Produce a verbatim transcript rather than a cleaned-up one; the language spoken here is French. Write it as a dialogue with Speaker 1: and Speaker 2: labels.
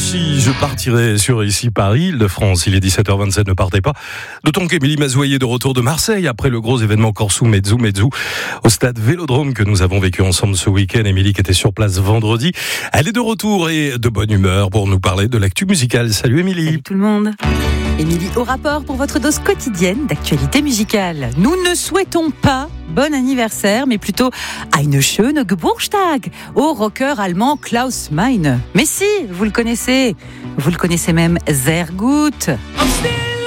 Speaker 1: si je partirais sur ici Paris, Île-de-France, il est dix-sept heures vingt-sept, ne partez pas. D'autant qu'Émilie Mazoyer est de retour de Marseille après le gros événement Corso Mezzo Mezzo au stade Vélodrome que nous avons vécu ensemble ce week-end. Émilie qui était sur place vendredi. Elle est de retour et de bonne humeur pour nous parler de l'actu musicale. Salut Émilie.
Speaker 2: Salut tout le monde. Émilie au rapport pour votre dose quotidienne d'actualité musicale. Nous ne souhaitons pas bon anniversaire, mais plutôt eine schöne Geburtstag au rocker allemand Klaus Meine. Mais si, vous le connaissez, vous le connaissez même sehr gut.